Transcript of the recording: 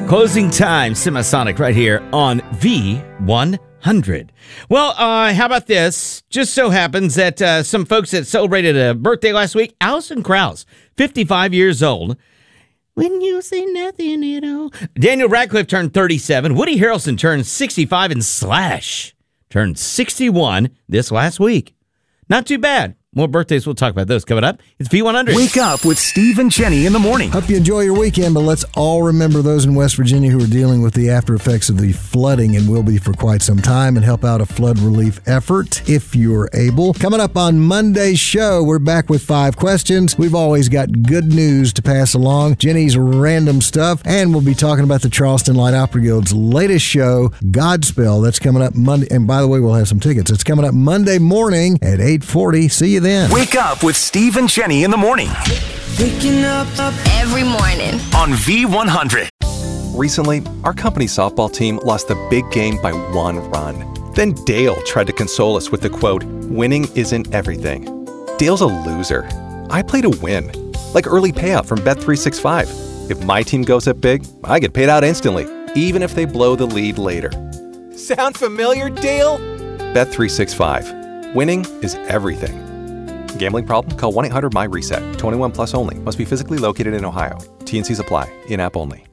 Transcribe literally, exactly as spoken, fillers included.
Closing time, Semisonic, right here on V one hundred. Well, uh, how about this? Just so happens that uh, some folks that celebrated a birthday last week, Alison Krauss, fifty-five years old. When you say nothing at all. Daniel Radcliffe turned thirty-seven. Woody Harrelson turned sixty-five, and Slash turned sixty-one this last week. Not too bad. More birthdays. We'll talk about those coming up. It's V one hundred. Wake up with Steve and Jenny in the morning. Hope you enjoy your weekend, but let's all remember those in West Virginia who are dealing with the after effects of the flooding and will be for quite some time, and help out a flood relief effort if you're able. Coming up on Monday's show, we're back with five questions. We've always got good news to pass along, Jenny's random stuff, and we'll be talking about the Charleston Light Opera Guild's latest show, Godspell. That's coming up Monday. And by the way, we'll have some tickets. It's coming up Monday morning at eight forty. See you then. Wake up with Steve and Jenny in the morning. Waking up, up every morning on V one hundred. Recently, our company softball team lost the big game by one run. Then Dale tried to console us with the quote, "Winning isn't everything." Dale's a loser. I play to win, like early payout from Bet three sixty-five. If my team goes up big, I get paid out instantly, even if they blow the lead later. Sound familiar, Dale? Bet three sixty-five. Winning is everything. Gambling problem? Call one eight hundred M Y RESET. twenty-one plus only. Must be physically located in Ohio. T and Cs apply. In-app only.